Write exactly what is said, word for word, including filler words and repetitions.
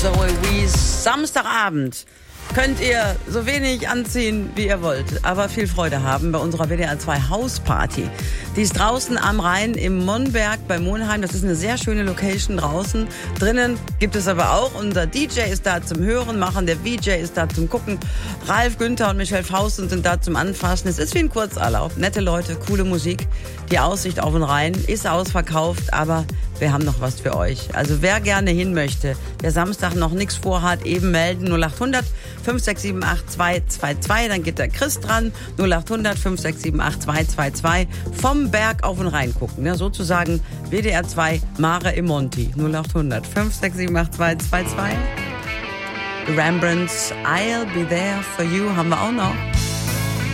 Zoe Wees. Samstagabend könnt ihr so wenig anziehen, wie ihr wollt, aber viel Freude haben bei unserer W D R zwei Hausparty. Die ist draußen am Rhein im Monberg bei Monheim. Das ist eine sehr schöne Location draußen. Drinnen gibt es aber auch, unser D J ist da zum Hören machen, der V J ist da zum Gucken. Ralf, Günther und Michelle Fausten sind da zum Anfassen. Es ist wie ein Kurzurlaub. Nette Leute, coole Musik. Die Aussicht auf den Rhein ist ausverkauft, aber wir haben noch was für euch. Also wer gerne hin möchte, der Samstag noch nichts vorhat, eben melden. null acht hundert fünf sechs sieben acht zwei zwei zwei, dann geht der Chris dran. null acht hundert fünf sechs sieben acht zwei zwei zwei. Vom Berg auf den Rhein gucken. Ja, sozusagen W D R zwei Mare im Monti. null acht hundert fünf sechs sieben acht zwei zwei zwei. Rembrandts I'll Be There For You haben wir auch noch.